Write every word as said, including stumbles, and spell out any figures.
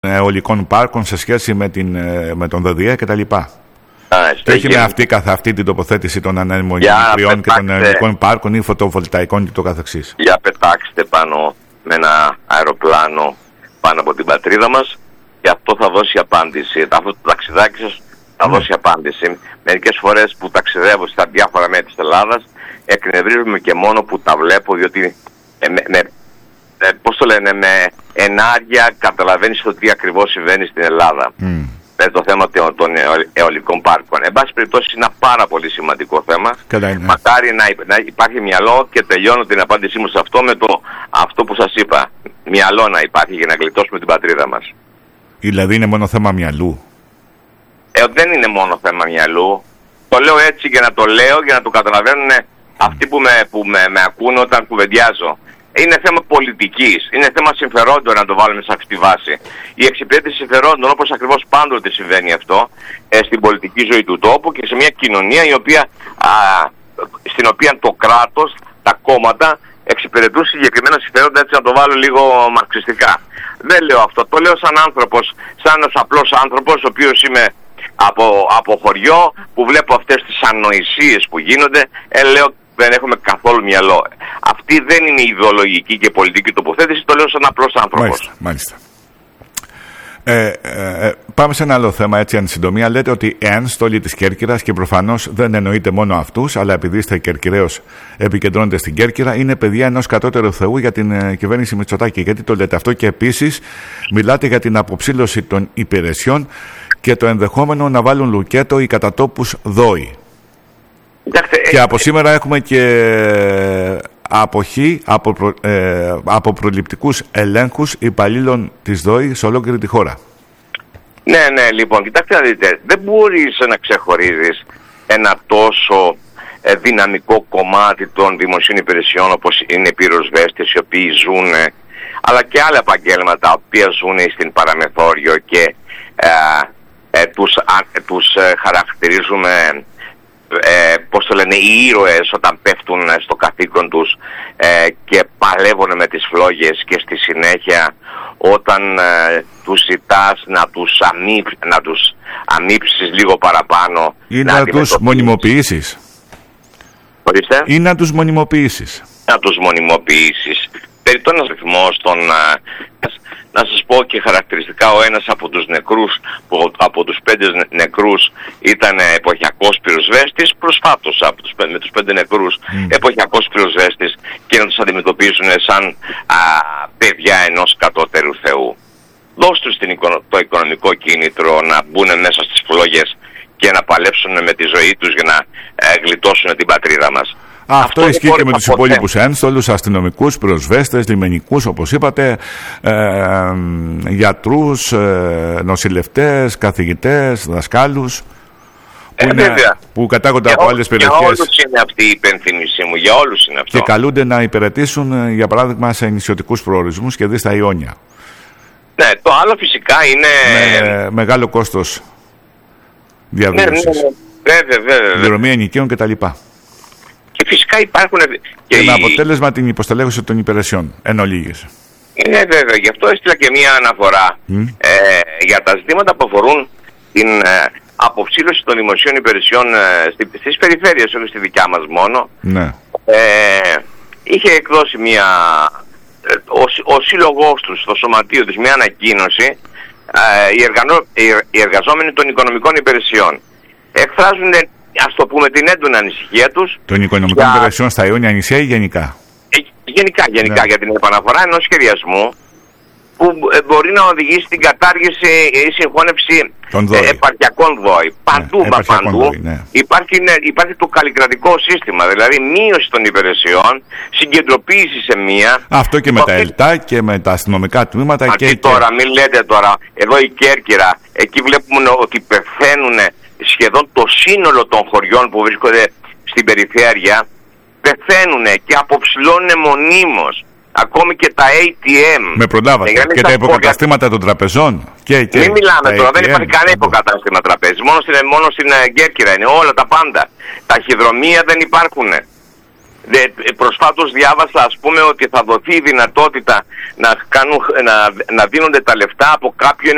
αιωλικών πάρκων σε σχέση με, την, με τον ΔΔΕ κτλ. Έχει με αυτή καθ' αυτή την τοποθέτηση των ανέμων γεννητριών και των αιωλικών πάρκων ή φωτοβολταϊκών και το καθεξής. Για πετάξτε πάνω με ένα αεροπλάνο πάνω από την πατρίδα μας και αυτό θα δώσει απάντηση. Αυτό το ταξιδάκι σας θα ναι. δώσει απάντηση. Μερικές φορές που ταξιδεύω στα διάφορα μέρη της Ελλάδας εκνευρίζομαι και μόνο που τα βλέπω, διότι ε, με, με, ε, πώς το λένε, με ενάρια καταλαβαίνεις το τι ακριβώς συμβαίνει στην Ελλάδα. Mm. Το θέμα των αιωλικών πάρκων. Εν πάση περιπτώσει είναι ένα πάρα πολύ σημαντικό θέμα. Καλά, ναι. Μακάρι να, να υπάρχει μυαλό, και τελειώνω την απάντησή μου σε αυτό με το αυτό που σας είπα. Μυαλό να υπάρχει για να γλιτώσουμε την πατρίδα μας. Δηλαδή είναι μόνο θέμα μυαλού? Ε, δεν είναι μόνο θέμα μυαλού. Το λέω έτσι για να το λέω, για να το καταλαβαίνουν mm. αυτοί που, με, που με, με ακούν όταν κουβεντιάζω. Είναι θέμα πολιτικής, είναι θέμα συμφερόντων να το βάλουμε σε αυτή τη βάση. Η εξυπηρέτηση συμφερόντων, όπως ακριβώς πάντοτε συμβαίνει αυτό, ε, στην πολιτική ζωή του τόπου και σε μια κοινωνία η οποία, α, στην οποία το κράτος, τα κόμματα εξυπηρετούν συγκεκριμένα συμφερόντα, έτσι να το βάλω λίγο μαρξιστικά. Δεν λέω αυτό, το λέω σαν άνθρωπος, σαν ένας απλός άνθρωπος, ο οποίος είμαι από, από χωριό, που βλέπω αυτές τις ανοησίες που γίνονται, ε, λέω, δεν έχουμε καθόλου μυαλό. Αυτή δεν είναι ιδεολογική και πολιτική τοποθέτηση, το λέω σαν απλός άνθρωπος. Μάλιστα, μάλιστα. Ε, ε, ε, πάμε σε ένα άλλο θέμα, έτσι εν συντομία. Λέτε ότι εάν στόλοι της Κέρκυρας, και προφανώς δεν εννοείται μόνο αυτούς, αλλά επειδή είστε Κερκυραίος επικεντρώνεται στην Κέρκυρα, είναι παιδιά ενός κατώτερου θεού για την ε, κυβέρνηση Μητσοτάκη. Γιατί το λέτε αυτό? Και επίσης μιλάτε για την αποψήλωση των υπηρεσιών και το ενδεχόμενο να βάλουν λουκέτο οι κατατόπους δόοι. Και από σήμερα έχουμε και αποχή από, προ, ε, από προληπτικούς ελέγχους υπαλλήλων της ΔΟΗ σε ολόκληρη τη χώρα. Ναι, ναι, λοιπόν, κοιτάξτε να δείτε, δεν μπορείς να ξεχωρίζεις ένα τόσο ε, δυναμικό κομμάτι των δημοσίων υπηρεσιών όπως είναι οι πυροσβέστες, οι οποίοι ζουν, αλλά και άλλα επαγγέλματα τα οποία ζουν στην παραμεθόριο και ε, ε, τους, α, τους ε, χαρακτηρίζουμε Ε, πώς το λένε, οι ήρωες όταν πέφτουν στο καθήκον τους ε, και παλεύουν με τις φλόγες, και στη συνέχεια όταν ε, τους ζητάς να τους, αμύψ, να τους αμύψεις λίγο παραπάνω ή να, να τους μονιμοποιήσεις. Ορίστε. Ή να τους μονιμοποιήσεις. Να τους μονιμοποιήσεις. Περιττό ένας αριθμός των... Να σας πω και χαρακτηριστικά, ο ένας από τους νεκρούς, που από τους πέντε νεκρούς ήταν εποχιακός πυροσβέστης, προσφάτως από τους, με τους πέντε νεκρούς mm. εποχιακός πυροσβέστης, και να τους αντιμετωπίζουν σαν α, παιδιά ενός κατώτερου θεού. Δώσ' τους την, το οικονομικό κίνητρο να μπουν μέσα στις φλόγες και να παλέψουν με τη ζωή τους για να ε, γλιτώσουν την πατρίδα μας. Αυτό, Αυτό ισχύει και με τους υπόλοιπους ένστολους, αστυνομικούς, πυροσβέστες, λιμενικούς, όπως είπατε, ε, ε, γιατρούς, ε, νοσηλευτές, καθηγητές, δασκάλους, που, ε, είναι, που κατάγονται από άλλες περιοχές. Για όλους είναι αυτή η υπενθύμησή μου, για όλους είναι αυτό. Και καλούνται να υπηρετήσουν, για παράδειγμα, σε νησιωτικούς προορισμούς και δει στα Ιόνια. Ναι, το άλλο φυσικά είναι... Με μεγάλο κόστος διαβίωσης. Ναι, ναι, ναι. Βέβαια, βέβαια. Διορρομή ενοικίων κτλ. Και φυσικά υπάρχουν... Και, και με αποτέλεσμα την υποστελέχωση των υπηρεσιών, εν ολίγης. Ναι, βέβαια. Γι' αυτό έστειλα και μία αναφορά mm. ε, για τα ζητήματα που αφορούν την ε, αποψήλωση των δημοσίων υπηρεσιών ε, στις περιφέρειες, όχι στη δικιά μας μόνο. Ναι. Ε, είχε εκδώσει μία... Ε, ο, ο σύλλογός τους, το σωματείο της, μία ανακοίνωση, ε, οι, εργανο, οι, οι εργαζόμενοι των οικονομικών υπηρεσιών εκφράζουν, ας το πούμε, την έντονη ανησυχία τους των οικονομικών για... υπηρεσιών στα Ιόνια νησιά ή γενικά? Ε, γενικά, γενικά ναι. για την επαναφορά ενός σχεδιασμού που μπορεί να οδηγήσει στην κατάργηση ή συγχώνευση ε, επαρχιακών ΔΟΗ. Παντού, ναι, μα παντού δόη, ναι. υπάρχει, ναι, υπάρχει το καλλικρατικό σύστημα, δηλαδή μείωση των υπηρεσιών, συγκεντρωποίηση σε μία. Αυτό και με τα ΕΛΤΑ και με τα αστυνομικά τμήματα. Μα και τώρα, και... μην λέτε τώρα, εδώ η Κέρκυρα, εκεί βλέπουμε ότι πεθαίνουν σχεδόν το σύνολο των χωριών που βρίσκονται στην περιφέρεια, πεθαίνουν και αποψηλώνουν μονίμως. Ακόμη και τα έι τι εμ. Με προλάβατε. Και, και τα υποκαταστήματα των τραπεζών. Και, και Μην μιλάμε τώρα, έι τι εμ, δεν υπάρχει κανένα υποκατάστημα τραπέζι. Μόνο στην, μόνο στην Κέρκυρα είναι όλα τα πάντα. Ταχυδρομεία δεν υπάρχουν. Προσφάτως διάβασα, ας πούμε, ότι θα δοθεί η δυνατότητα να, κάνουν, να, να δίνονται τα λεφτά από κάποιον